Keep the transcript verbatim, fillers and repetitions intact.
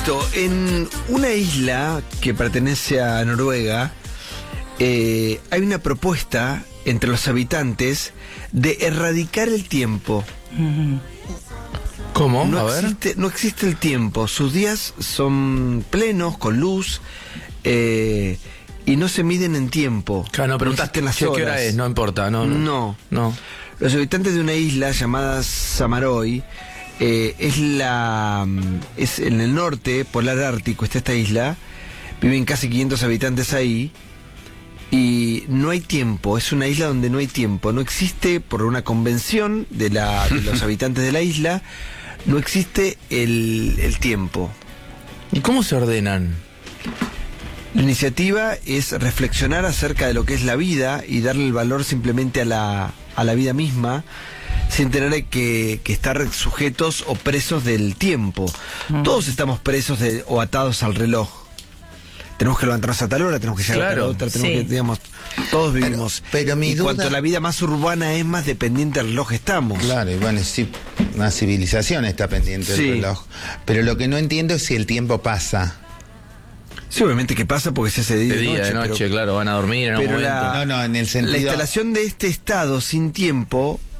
En una isla que pertenece a Noruega, eh, hay una propuesta entre los habitantes de erradicar el tiempo. ¿Cómo? No A ver. existe, no existe el tiempo. Sus días son plenos, con luz, eh, y no se miden en tiempo. Claro, no preguntaste existen las qué hora horas. es, no importa. No. No. No. no. Los habitantes de una isla llamada Samaroy, eh, es la es en el norte polar ártico, está esta isla, viven casi quinientos habitantes ahí, y no hay tiempo, es una isla donde no hay tiempo, no existe, por una convención de, la, de los habitantes de la isla, no existe el, el tiempo. ¿Y cómo se ordenan? La iniciativa es reflexionar acerca de lo que es la vida y darle el valor simplemente a la, a la vida misma, sin tener que, que estar sujetos o presos del tiempo. Mm. Todos estamos presos de, o atados al reloj. Tenemos que levantarnos a tal hora, tenemos que llegar Claro, a tal otra, tenemos sí. que, digamos, todos vivimos. Pero, pero mi y duda... cuanto la vida más urbana es, más dependiente del reloj estamos. Claro, y bueno, sí, una civilización está pendiente Sí. del reloj. Pero lo que no entiendo es si el tiempo pasa. Sí, obviamente que pasa porque se hace de día, De día, noche, de noche, pero, claro, van a dormir en un pero momento. la, No, no, en el sentido... la instalación de este estado sin tiempo